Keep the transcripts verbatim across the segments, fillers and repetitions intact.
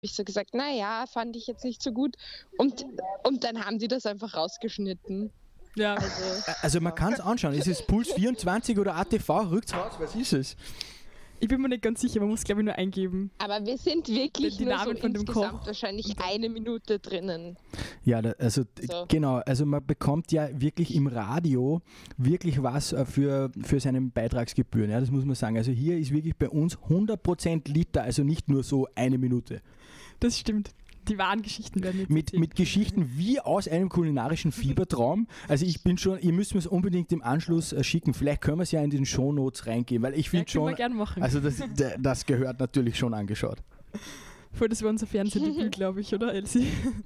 ich so gesagt, naja, fand ich jetzt nicht so gut. Und, und dann haben die das einfach rausgeschnitten. Ja. Also, also man kann es anschauen. Ist es Puls vierundzwanzig oder A T V? Rückt's raus, was ist es? Ich bin mir nicht ganz sicher, man muss glaube ich nur eingeben. Aber wir sind wirklich die nur Namen so von dem insgesamt Koch. wahrscheinlich eine Minute drinnen. Ja, da, also So. genau, also man bekommt ja wirklich im Radio wirklich was äh, für, für seine Beitragsgebühren, ja, das muss man sagen. Also hier ist wirklich bei uns hundert Prozent Liter, also nicht nur so eine Minute. Das stimmt. Die wahren Geschichten werden jetzt Mit, erzählt. mit Geschichten wie aus einem kulinarischen Fiebertraum. Also ich bin schon, ihr müsst mir es unbedingt im Anschluss äh, schicken. Vielleicht können wir es ja in den Shownotes reingeben, weil ich finde Ja, können wir schon, gern machen. also das, d- das gehört natürlich schon angeschaut. Voll, das war unser Fernsehdebüt, glaube ich, oder Elsie?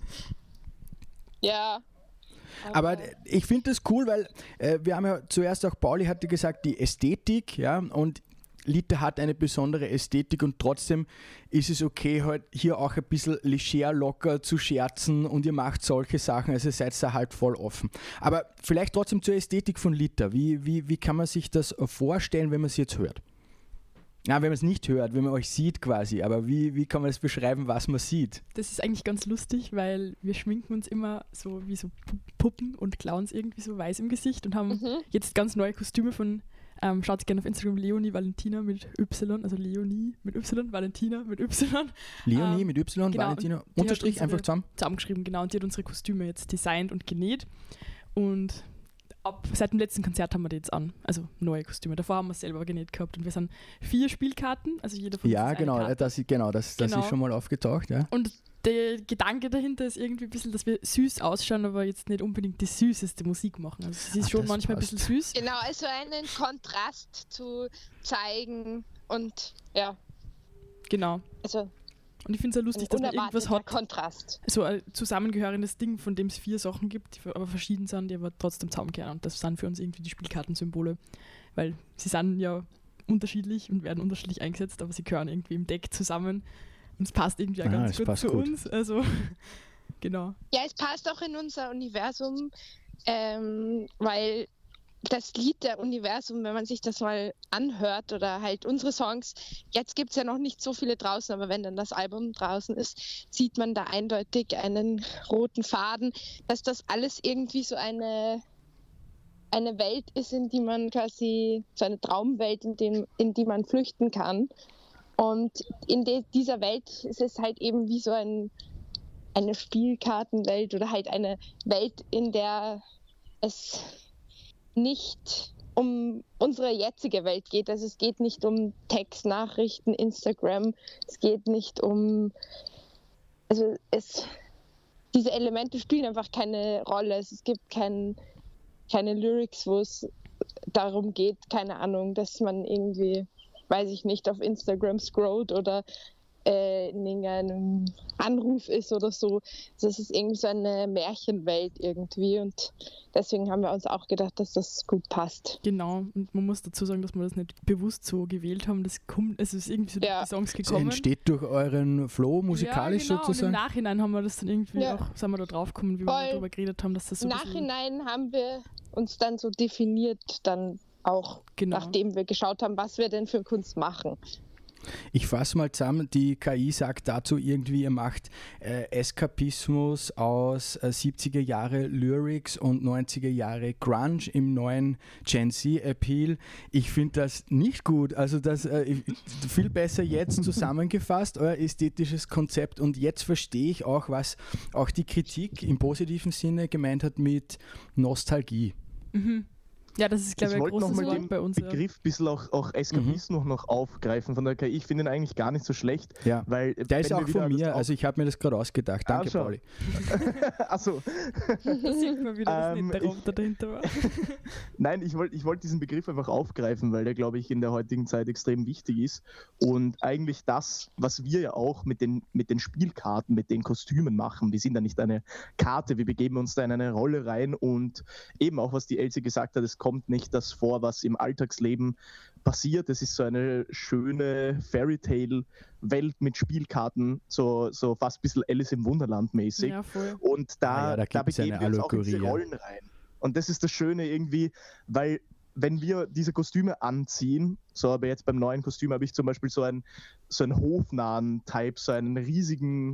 Ja. Aber ich finde das cool, weil äh, wir haben ja zuerst auch, Pauli hatte gesagt, die Ästhetik, ja, und Liter hat eine besondere Ästhetik und trotzdem ist es okay, halt hier auch ein bisschen leger, locker zu scherzen und ihr macht solche Sachen, also seid da halt voll offen. Aber vielleicht trotzdem zur Ästhetik von Liter. Wie, wie, wie kann man sich das vorstellen, wenn man es jetzt hört? Ja, wenn man es nicht hört, wenn man euch sieht quasi, aber wie, wie kann man das beschreiben, was man sieht? Das ist eigentlich ganz lustig, weil wir schminken uns immer so wie so Pu- Puppen und Clowns irgendwie so weiß im Gesicht und haben Mhm. jetzt ganz neue Kostüme von, ähm, schaut gerne auf Instagram, Leonie Valentina mit Y, also Leonie mit Y, Valentina mit Y. Leonie Ähm, mit Y, genau, Valentina, und die hat Unterstrich, unsere- einfach zusammen? Zusammengeschrieben, genau, und die hat unsere Kostüme jetzt designt und genäht und ab seit dem letzten Konzert haben wir die jetzt an, also neue Kostüme. Davor haben wir es selber genäht gehabt und wir sind vier Spielkarten, also jeder von uns Ja, ist eine genau, Karte. das, genau, das, das Genau. ist schon mal aufgetaucht, ja. Und der Gedanke dahinter ist irgendwie ein bisschen, dass wir süß ausschauen, aber jetzt nicht unbedingt die süßeste Musik machen. Also es ist Ach, schon das manchmal passt. ein bisschen süß. Genau, also einen Kontrast zu zeigen und ja, Genau. also Und ich finde es ja ein lustig, dass man irgendwas unerwarteter hat, Kontrast. so ein zusammengehörendes Ding, von dem es vier Sachen gibt, die aber verschieden sind, die aber trotzdem zusammenkehren. Und das sind für uns irgendwie die Spielkartensymbole, weil sie sind ja unterschiedlich und werden unterschiedlich eingesetzt, aber sie gehören irgendwie im Deck zusammen und es passt irgendwie auch Ah, ganz es gut passt zu gut. uns. Also, genau. Ja, es passt auch in unser Universum, ähm, weil das Lied der Universum, wenn man sich das mal anhört oder halt unsere Songs, jetzt gibt es ja noch nicht so viele draußen, aber wenn dann das Album draußen ist, sieht man da eindeutig einen roten Faden, dass das alles irgendwie so eine, eine Welt ist, in die man quasi, so eine Traumwelt, in, dem, in die man flüchten kann. Und in de, dieser Welt ist es halt eben wie so ein, eine Spielkartenwelt oder halt eine Welt, in der es nicht um unsere jetzige Welt geht. Also es geht nicht um Text, Nachrichten, Instagram. Es geht nicht um... Also es... Diese Elemente spielen einfach keine Rolle. Es gibt kein, keine Lyrics, wo es darum geht, keine Ahnung, dass man irgendwie, weiß ich nicht, auf Instagram scrollt oder äh, in irgendeinem Anruf ist oder so. Das ist irgendwie so eine Märchenwelt irgendwie und deswegen haben wir uns auch gedacht, dass das gut passt. Genau, und man muss dazu sagen, dass wir das nicht bewusst so gewählt haben. Das kommt, es ist irgendwie so durch Ja. die Songs Es gekommen. entsteht durch euren Flow musikalisch ja, genau. sozusagen. Und im Nachhinein haben wir das dann irgendwie Ja. auch, sind wir da drauf gekommen, wie wir Voll. darüber geredet haben, dass das so Im ein bisschen- Nachhinein haben wir uns dann so definiert, dann auch, Genau. nachdem wir geschaut haben, was wir denn für Kunst machen. Ich fasse mal zusammen, die K I sagt dazu irgendwie, ihr macht äh, Eskapismus aus äh, siebziger Jahre Lyrics und neunziger Jahre Grunge im neuen Gen Z-Appeal. Ich finde das nicht gut, also das äh, ich- viel besser jetzt zusammengefasst, euer ästhetisches Konzept, und jetzt verstehe ich auch, was auch die Kritik im positiven Sinne gemeint hat mit Nostalgie. Mhm. Ja, das ist, glaube ich, Ich ein wollte großes nochmal Wort den bei uns. Ja. Begriff ein bisschen auch, auch Eskapismus noch aufgreifen von der K I. Ich finde ihn eigentlich gar nicht so schlecht. Ja, Weil, der ist wenn auch wir wieder von das mir, auf- also ich habe mir das gerade ausgedacht. Danke, Ah, schon. Pauli. Achso, Da sieht man wieder, dass Ähm, nicht der Roboter dahinter war. nein, ich wollte ich wollt diesen Begriff einfach aufgreifen, weil der, glaube ich, in der heutigen Zeit extrem wichtig ist. Und eigentlich das, was wir ja auch mit den, mit den Spielkarten, mit den Kostümen machen. Wir sind da nicht eine Karte, wir begeben uns da in eine Rolle rein und eben auch, was die Elsie gesagt hat, es kommt nicht das vor, was im Alltagsleben passiert. Es ist so eine schöne Fairytale-Welt mit Spielkarten, so, so fast ein bisschen Alice im Wunderland mäßig. Ja, voll. Und da, Ah ja, da da gibt's begeben eine wir uns auch in diese Allegorie, ja. Rollen rein. Und das ist das Schöne irgendwie, weil wenn wir diese Kostüme anziehen, so aber jetzt beim neuen Kostüm habe ich zum Beispiel so einen, so einen hofnahen Type, so einen riesigen